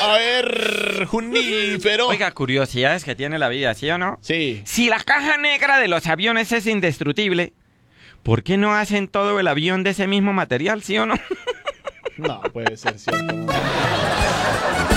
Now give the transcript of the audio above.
A ver, Junípero. Oiga, curiosidades que tiene la vida, ¿sí o no? Sí. Si la caja negra de los aviones es indestructible, ¿por qué no hacen todo el avión de ese mismo material, sí o no? No, puede ser cierto.